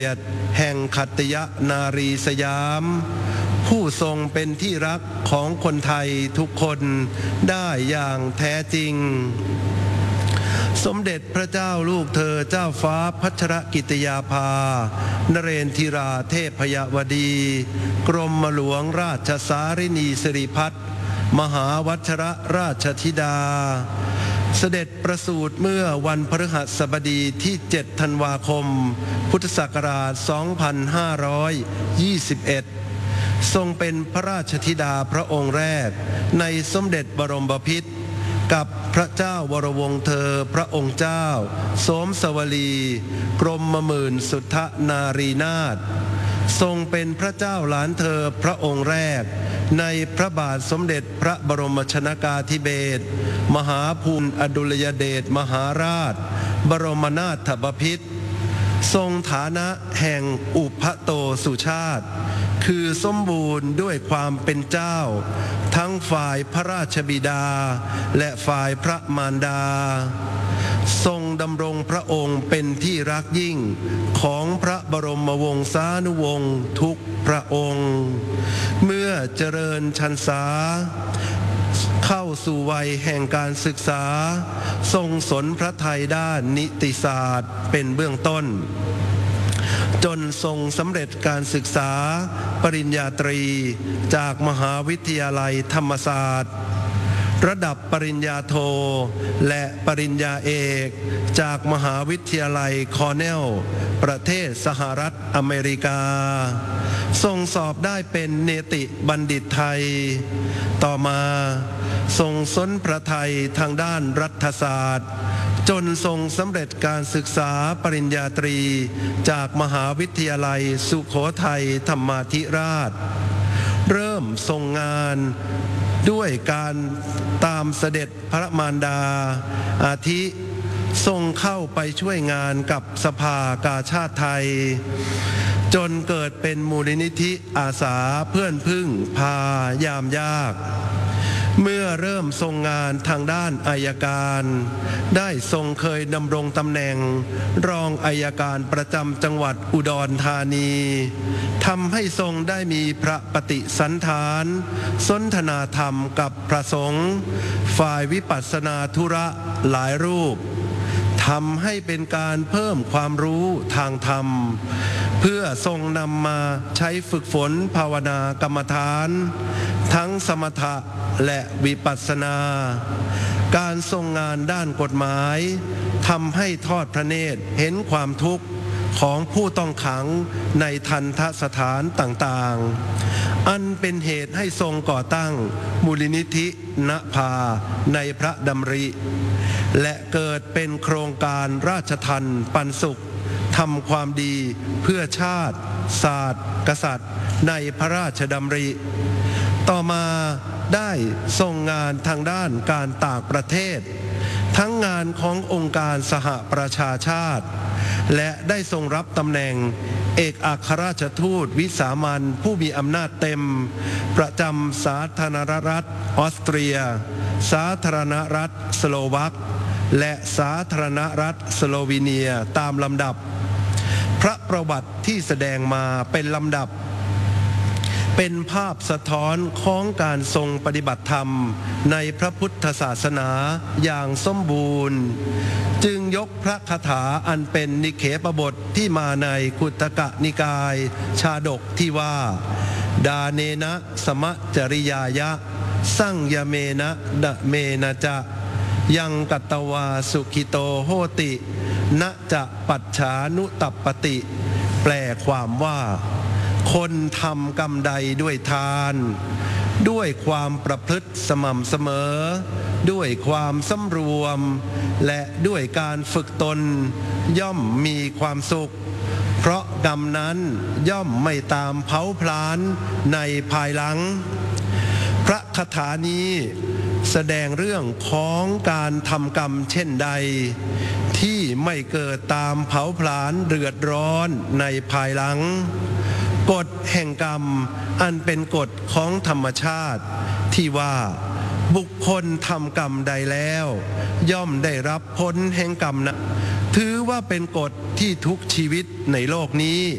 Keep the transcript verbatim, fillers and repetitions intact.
แห่งขัตติยนารีสยามผู้ทรงเป็นที่รักของคนไทยทุกคนได้อย่างแท้จริงสมเด็จพระเจ้าลูกเธอเจ้าฟ้าพัชรกิติยาภานเรนทิราเทพยวดีกรมหลวงราชสารินีสิริพัฒน์มหาวัชรราชธิดาเสด็จประสูติเมื่อวันพฤหัสบดีที่เจ็ดธันวาคมพุทธศักราชสองพันห้าร้อยยี่สิบเอ็ดทรงเป็นพระราชธิดาพระองค์แรกในสมเด็จบรมบพิตรกับพระเจ้าวรวงศ์เธอพระองค์เจ้าโสมสวลีกรมหมื่นสุทธนารีนาถทรงเป็นพระเจ้าหลานเธอพระองค์แรกในพระบาทสมเด็จพระบรมชนกาธิเบศรมหาภูมิอดุลยเดชมหาราชบรมนาถบพิตรทรงฐานะแห่งอุพโตสุชาติคือสมบูรณ์ด้วยความเป็นเจ้าทั้งฝ่ายพระราชบิดาและฝ่ายพระมารดาทรงดำรงพระองค์เป็นที่รักยิ่งของพระบรมวงศานุวงศ์ทุกพระองค์เมื่อเจริญชันษาเข้าสู่วัยแห่งการศึกษาทรงสนพระทัยด้านนิติศาสตร์เป็นเบื้องต้นจนทรงสำเร็จการศึกษาปริญญาตรีจากมหาวิทยาลัยธรรมศาสตร์ระดับปริญญาโทและปริญญาเอกจากมหาวิทยาลัยคอร์เนลประเทศสหรัฐอเมริกาทรงสอบได้เป็นเนติบัณฑิตไทยต่อมาทรงสนพระทัยทางด้านรัฐศาสตร์จนทรงสำเร็จการศึกษาปริญญาตรีจากมหาวิทยาลัยสุโขทัยธรรมาธิราชเริ่มทรงงานด้วยการตามเสด็จพระมารดาอาทิทรงเข้าไปช่วยงานกับสภากาชาติไทยจนเกิดเป็นมูลนิธิอาสาเพื่อนพึ่งพายามยากเมื่อเริ่มทรงงานทางด้านอัยการได้ทรงเคยดำรงตำแหน่งรองอัยการประจำจังหวัดอุดรธานีทำให้ทรงได้มีพระปฏิสันฐานสนทนาธรรมกับพระสงฆ์ฝ่ายวิปัสสนาธุระหลายรูปทำให้เป็นการเพิ่มความรู้ทางธรรมเพื่อทรงนำมาใช้ฝึกฝนภาวนากรรมฐานทั้งสมถะและวิปัสสนาการทรงงานด้านกฎหมายทำให้ทอดพระเนตรเห็นความทุกข์ของผู้ต้องขังในทัณฑสถานต่างๆอันเป็นเหตุให้ทรงก่อตั้งมูลนิธิณภาในพระดำริและเกิดเป็นโครงการราชทัณฑ์ปันสุขทำความดีเพื่อชาติศาสตร์กษัตริย์ในพระราชดำริต่อมาได้ทรงงานทางด้านการต่างประเทศทั้งงานขององค์การสหประชาชาติและได้ทรงรับตำแหน่งเอกอัครราชทูตวิสามัญผู้มีอำนาจเต็มประจำสาธารณรัฐออสเตรียสาธารณรัฐสโลวักและสาธารณรัฐสโลวีเนียตามลำดับพระประวัติที่แสดงมาเป็นลำดับเป็นภาพสะท้อนของการทรงปฏิบัติธรรมในพระพุทธศาสนาอย่างสมบูรณ์จึงยกพระคาถาอันเป็นนิเขปบทที่มาในคุตกนิกายชาดกที่ว่าดาเนนะสมะจริยายะสั่งยเมนะดะเมนะจะยังกัตตวาสุขิโตโหตินะจะปัจฉานุตัปปติแปลความว่าคนทำกรรมใดด้วยทานด้วยความประพฤติสม่ำเสมอด้วยความสำรวมและด้วยการฝึกตนย่อมมีความสุขเพราะกรรมนั้นย่อมไม่ตามเผาผลาญในภายหลังพระคาถานี้แสดงเรื่องของการทำกรรมเช่นใดที่ไม่เกิดตามเผาผลาญเดือดร้อนในภายหลังกฎแห่งกรรมอันเป็นกฎของธรรมชาติที่ว่าบุคคลทำกรรมใดแล้วย่อมได้รับผลแห่งกรรมนั้นถือว่าเป็นกฎที่ทุกชีวิตในโลกนี้